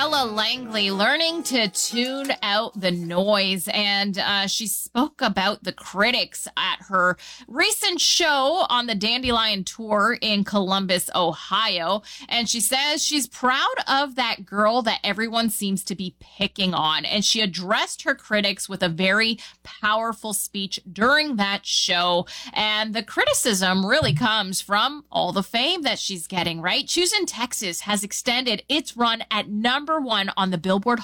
Ella Langley learning to tune out the noise. And she spoke about the critics at her recent show on the Dandelion Tour in Columbus, Ohio. And she says she's proud of that girl that everyone seems to be picking on. And she addressed her critics with a very powerful speech during that show. And the criticism really comes from all the fame that she's getting, right? Choosing Texas has extended its run at #1 on the Billboard